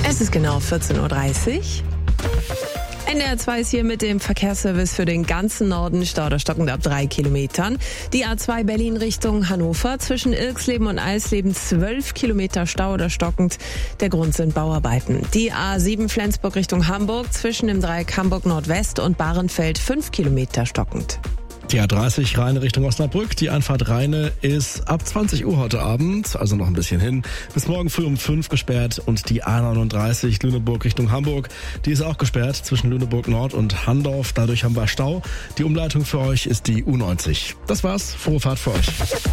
Es ist genau 14.30 Uhr. NDR 2 ist hier mit dem Verkehrsservice für den ganzen Norden. Stau oder stockend ab 3 Kilometern. Die A2 Berlin Richtung Hannover. Zwischen Ilksleben und Eisleben 12 Kilometer Stau oder stockend. Der Grund sind Bauarbeiten. Die A7 Flensburg Richtung Hamburg. Zwischen dem Dreieck Hamburg Nordwest und Bahrenfeld 5 Kilometer stockend. Die A30 Rheine Richtung Osnabrück. Die Einfahrt Rheine ist ab 20 Uhr heute Abend, also noch ein bisschen hin, bis morgen früh um 5 gesperrt. Und die A39 Lüneburg Richtung Hamburg, die ist auch gesperrt zwischen Lüneburg Nord und Handorf. Dadurch haben wir Stau. Die Umleitung für euch ist die U90. Das war's. Frohe Fahrt für euch.